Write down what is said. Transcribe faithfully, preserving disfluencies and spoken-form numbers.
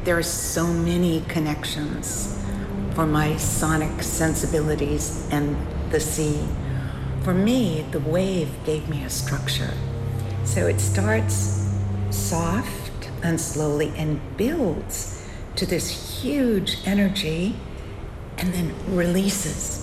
there are so many connections for my sonic sensibilities and the sea. For me, the wave gave me a structure. So it starts soft and slowly and builds to this huge energy and then releases.